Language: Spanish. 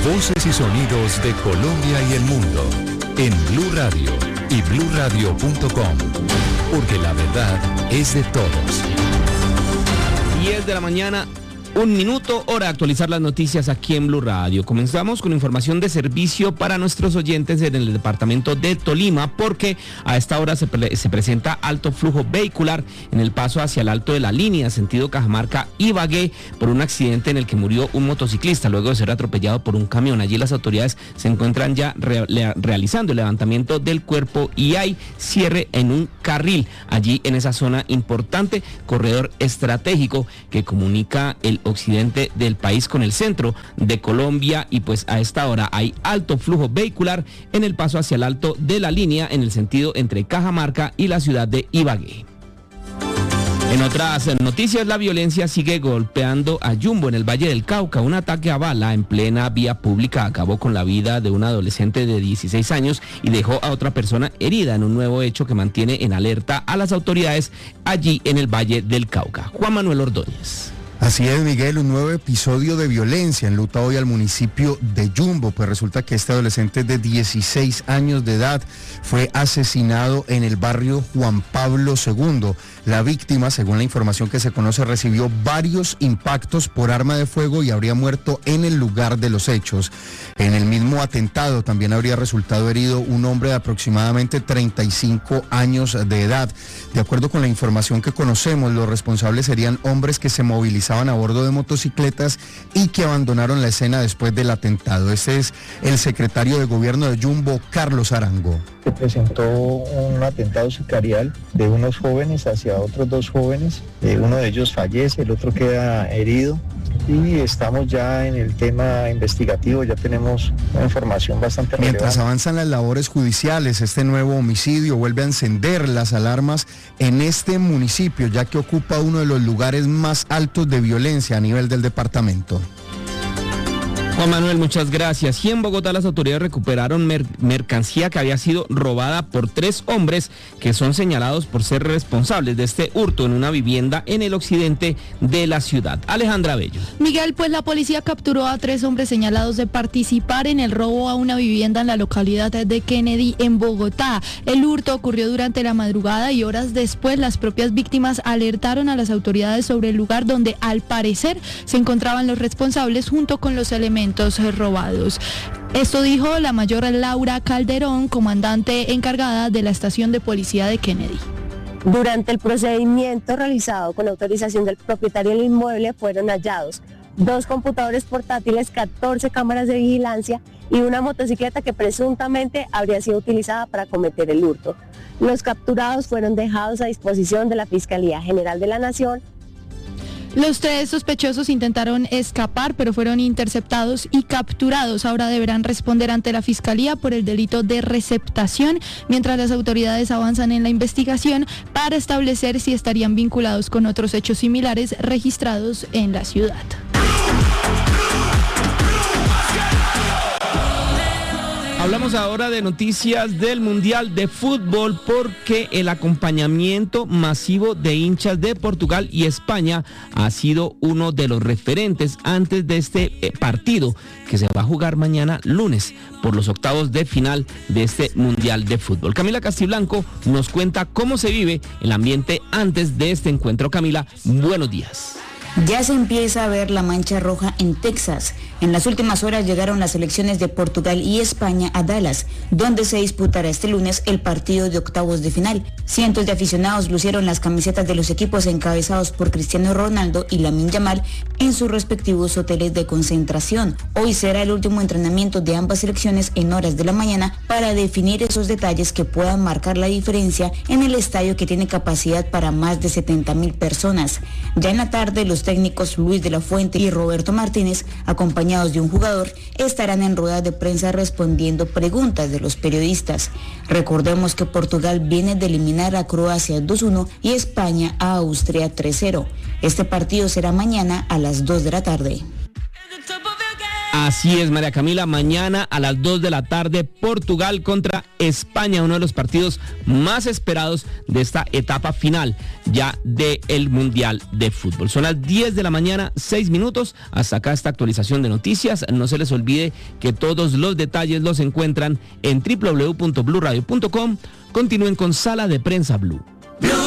Voces y sonidos de Colombia y el mundo en Blue Radio y bluradio.com, porque la verdad es de todos. 10 de la mañana, 1 minuto, hora de actualizar las noticias aquí en Blue Radio. Comenzamos con información de servicio para nuestros oyentes en el departamento de Tolima, porque a esta hora se presenta alto flujo vehicular en el paso hacia el Alto de la Línea, sentido Cajamarca-Ibagué, por un accidente en el que murió un motociclista luego de ser atropellado por un camión. Allí las autoridades se encuentran ya realizando el levantamiento del cuerpo y hay cierre en un carril allí en esa zona importante, corredor estratégico que comunica el occidente del país con el centro de Colombia, y pues a esta hora hay alto flujo vehicular en el paso hacia el Alto de la Línea en el sentido entre Cajamarca y la ciudad de Ibagué. En otras noticias, la violencia sigue golpeando a Yumbo en el Valle del Cauca. Un ataque a bala en plena vía pública acabó con la vida de un adolescente de 16 años y dejó a otra persona herida en un nuevo hecho que mantiene en alerta a las autoridades allí en el Valle del Cauca. Juan Manuel Ordóñez. Así es, Miguel, un nuevo episodio de violencia enluta hoy al municipio de Yumbo, pues resulta que este adolescente de 16 años de edad fue asesinado en el barrio Juan Pablo II. La víctima, según la información que se conoce, recibió varios impactos por arma de fuego y habría muerto en el lugar de los hechos. En el mismo atentado también habría resultado herido un hombre de aproximadamente 35 años de edad. De acuerdo con la información que conocemos, los responsables serían hombres que se movilizaban a bordo de motocicletas y que abandonaron la escena después del atentado. Ese es el secretario de gobierno de Yumbo, Carlos Arango. Se presentó un atentado sicarial de unos jóvenes hacia otros dos jóvenes. Uno de ellos fallece, el otro queda herido. Y estamos ya en el tema investigativo, ya tenemos una información bastante relevante. Mientras avanzan las labores judiciales, este nuevo homicidio vuelve a encender las alarmas en este municipio, ya que ocupa uno de los lugares más altos de violencia a nivel del departamento. Juan Manuel, muchas gracias. Y en Bogotá las autoridades recuperaron mercancía que había sido robada por 3 hombres que son señalados por ser responsables de este hurto en una vivienda en el occidente de la ciudad. Alejandra Bello. Miguel, pues la policía capturó a 3 hombres señalados de participar en el robo a una vivienda en la localidad de Kennedy, en Bogotá. El hurto ocurrió durante la madrugada y horas después las propias víctimas alertaron a las autoridades sobre el lugar donde al parecer se encontraban los responsables junto con los elementos robados. Esto dijo la mayor Laura Calderón, comandante encargada de la estación de policía de Kennedy. Durante el procedimiento realizado con autorización del propietario del inmueble fueron hallados 2 computadores portátiles, 14 cámaras de vigilancia y una motocicleta que presuntamente habría sido utilizada para cometer el hurto. Los capturados fueron dejados a disposición de la Fiscalía General de la Nación. Los 3 sospechosos intentaron escapar, pero fueron interceptados y capturados. Ahora deberán responder ante la Fiscalía por el delito de receptación, mientras las autoridades avanzan en la investigación para establecer si estarían vinculados con otros hechos similares registrados en la ciudad. Hablamos ahora de noticias del Mundial de Fútbol, porque el acompañamiento masivo de hinchas de Portugal y España ha sido uno de los referentes antes de este partido que se va a jugar mañana lunes por los octavos de final de este Mundial de Fútbol. Camila Castiblanco nos cuenta cómo se vive el ambiente antes de este encuentro. Camila, buenos días. Ya se empieza a ver la mancha roja en Texas. En las últimas horas llegaron las selecciones de Portugal y España a Dallas, donde se disputará este lunes el partido de octavos de final. Cientos de aficionados lucieron las camisetas de los equipos encabezados por Cristiano Ronaldo y Lamine Yamal en sus respectivos hoteles de concentración. Hoy será el último entrenamiento de ambas selecciones en horas de la mañana para definir esos detalles que puedan marcar la diferencia en el estadio que tiene capacidad para más de 70,000 personas. Ya en la tarde, los técnicos Luis de la Fuente y Roberto Martínez, acompañados de un jugador, estarán en ruedas de prensa respondiendo preguntas de los periodistas. Recordemos que Portugal viene de eliminar a Croacia 2-1 y España a Austria 3-0. Este partido será mañana a las 2 de la tarde. Así es, María Camila, mañana a las 2 de la tarde, Portugal contra España, uno de los partidos más esperados de esta etapa final ya del Mundial de Fútbol. Son las 10 de la mañana, 6 minutos, hasta acá esta actualización de noticias. No se les olvide que todos los detalles los encuentran en www.bluradio.com. Continúen con Sala de Prensa Blue.